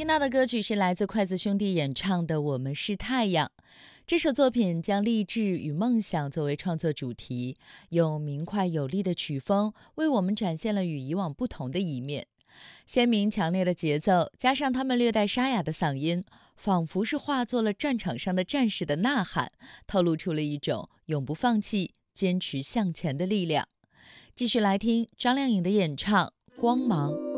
听到的歌曲是来自筷子兄弟演唱的《我们是太阳》。这首作品将励志与梦想作为创作主题，用明快有力的曲风为我们展现了与以往不同的一面。鲜明强烈的节奏，加上他们略带沙哑的嗓音，仿佛是化作了战场上的战士的呐喊，透露出了一种永不放弃、坚持向前的力量。继续来听张靓颖的演唱《光芒》。